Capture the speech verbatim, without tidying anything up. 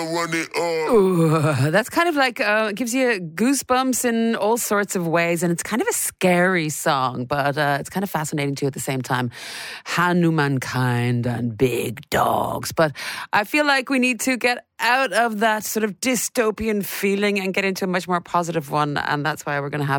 Run it up. Ooh, that's kind of like, uh, it gives you goosebumps in all sorts of ways, and it's kind of a scary song, but uh, it's kind of fascinating too at the same time. Hanumankind and big dogs. But I feel like we need to get out of that sort of dystopian feeling and get into a much more positive one, and that's why we're going to have